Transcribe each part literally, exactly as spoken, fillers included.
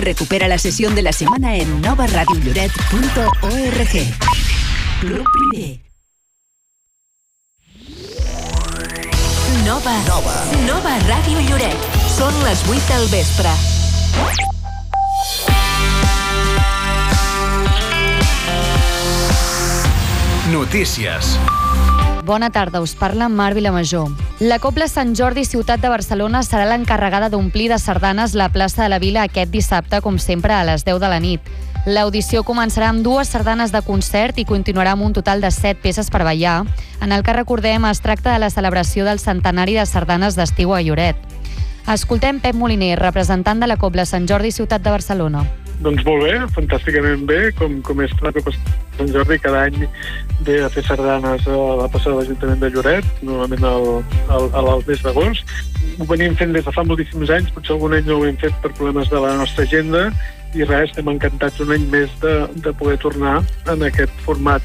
Recupera la sesión de la semana en nova radio lloret punto org. Club Primer. Nova. Nova. Nova Ràdio Lloret. Són les vuit del vespre. Notícies. Bona tarda, us parla Mar Vilamajor. La Cobla Sant Jordi Ciutat de Barcelona serà l'encarregada d'omplir de sardanes la plaça de la Vila aquest dissabte, com sempre, a les deu de la nit. L'audició començarà amb dues sardanes de concert i continuarà amb un total de set peces per ballar, en el que, recordem, es tracta de la celebració del centenari de sardanes d'estiu a Lloret. Escoltem Pep Moliner, representant de la Cobla Sant Jordi Ciutat de Barcelona. Doncs molt bé, fantàsticament bé, com, com és la Cobla Sant Jordi, cada any ve a fer sardanes a la plaça de l'Ajuntament de Lloret, normalment al, al, al mes d'agost. Ho venim fent des de fa moltíssims anys, potser algun any no ho hem fet per problemes de la nostra agenda, i res, estem encantats un any més de, de poder tornar en aquest format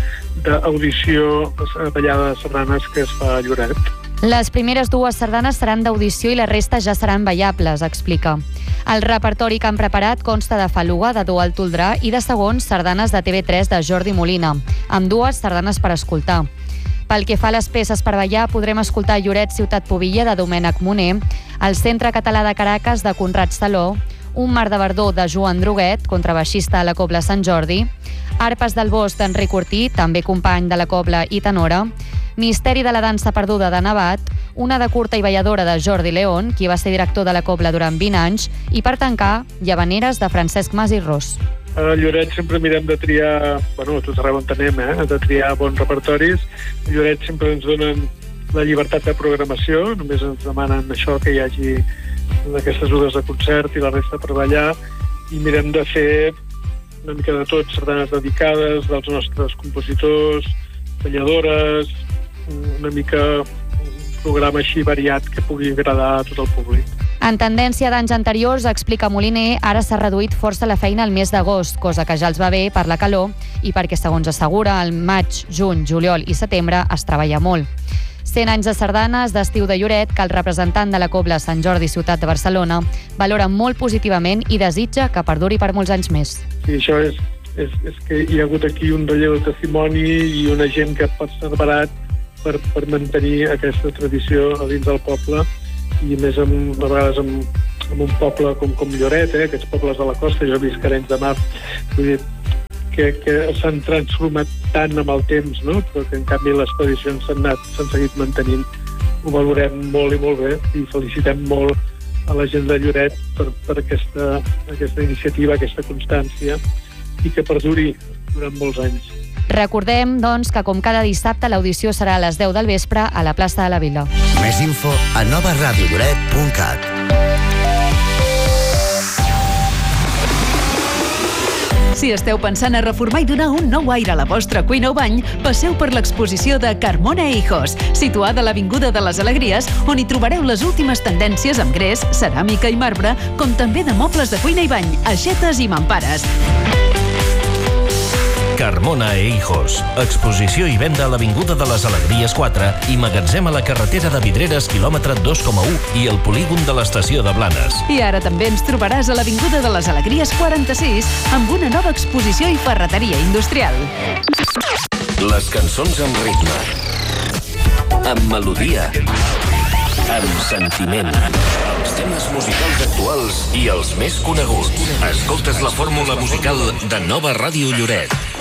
d'audició, ballada de sardanes que es fa a Lloret. Les primeres dues sardanes seran d'audició i la resta ja seran ballables, explica. El repertori que han preparat consta de Faluga, de Dual Toldrà, i de segons sardanes de T V tres de Jordi Molina, amb dues sardanes per escoltar. Pel que fa a les peces per ballar, podrem escoltar Lloret Ciutat Pubilla, de Domènec Moner, el Centre Català de Caracas, de Conrad Saló, Un mar de verdor, de Joan Droguet, contrabaixista a la Cobla Sant Jordi, Arpes del Bosc, d'Enric Ortí, també company de la Cobla i tenora, Misteri de la dansa perduda, de Navat, una de curta i balladora, de Jordi León, qui va ser director de la Cobla durant vint anys, i per tancar, Llavaneres, de Francesc Mas i Ros. A Lloret sempre mirem de triar, bueno, a tot arreu en tenem, eh? de triar bons repertoris. A Lloret sempre ens donen la llibertat de programació, només ens demanen això, que hi hagi d'aquestes hores de concert i la resta per ballar, i mirem de fer una mica de tot, sardanes dedicades dels nostres compositors, balladores, una mica un programa així variat que pugui agradar a tot el públic. En tendència d'anys anteriors, explica Moliner, ara s'ha reduït força la feina al mes d'agost, cosa que ja els va bé per la calor i perquè, segons assegura, al maig, juny, juliol i setembre es treballa molt. cent anys de sardanes d'estiu de Lloret, que el representant de la Cobla Sant Jordi Ciutat de Barcelona valora molt positivament i desitja que perduri per molts anys més. I això és, és, és que hi ha hagut aquí un relleu de testimoni i una gent que ha perseverat per, per mantenir aquesta tradició a dins del poble, i més amb, a vegades amb, amb un poble com, com Lloret, eh, aquests pobles de la costa, jo he vist Arenys de Mar, vull dir, que, que s'han transformat tant amb el temps, no? Però que en canvi les tradicions s'han anat, s'han seguit mantenint. Ho valorem molt i molt bé i felicitem molt a la gent de Lloret per, per aquesta, aquesta iniciativa, aquesta constància, i que perduri durant molts anys. Recordem, doncs, que com cada dissabte l'audició serà a les deu del vespre a la plaça de la Vila. Més info a nova radio lloret punt cat. Si esteu pensant a reformar i donar un nou aire a la vostra cuina o bany, passeu per l'exposició de Carmona e Hijos, situada a l'Avinguda de les Alegries, on hi trobareu les últimes tendències amb gres, ceràmica i marbre, com també de mobles de cuina i bany, aixetes i mampares. Carmona e Hijos. Exposició i venda a l'Avinguda de les Alegries quatre i magatzem a la carretera de Vidreres, quilòmetre dos coma u, i el polígon de l'estació de Blanes. I ara també ens trobaràs a l'Avinguda de les Alegries quaranta-sis amb una nova exposició i ferreteria industrial. Les cançons amb ritme, amb melodia, amb sentiment. Els temes musicals actuals i els més coneguts. Escoltes la fórmula musical de Nova Ràdio Lloret.